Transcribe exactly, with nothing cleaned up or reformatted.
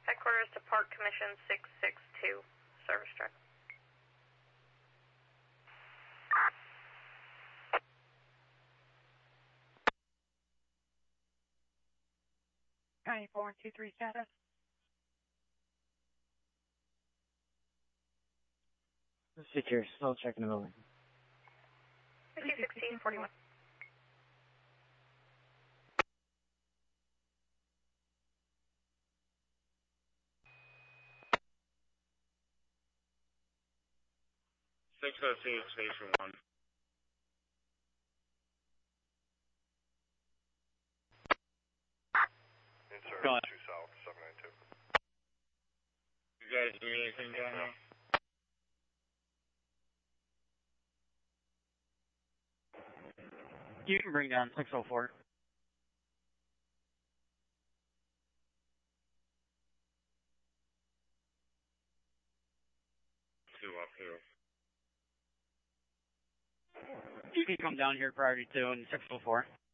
Headquarters to Park Commission six six two, service truck. County four one two three status. Secure, still checking the building. fifty sixteen forty-one. six oh two, station one. Insert Go on. two south, seven nine two. You guys do anything down there? You can bring down six oh four. Two up here. You can come down here priority two and six oh four.